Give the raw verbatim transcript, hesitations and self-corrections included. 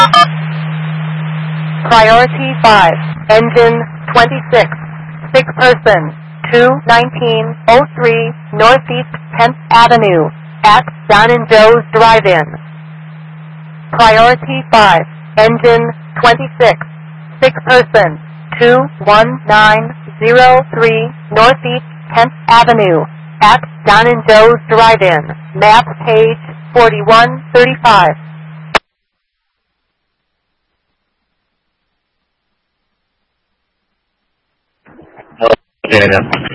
Priority five, engine twenty-six, sick person, two nineteen oh three Northeast tenth Avenue, at Don and Joe's Drive-In. Priority five, engine twenty-six, sick person, two one nine oh three Northeast tenth Avenue, at Don and Joe's Drive-In, map page forty-one thirty-five. Daniel.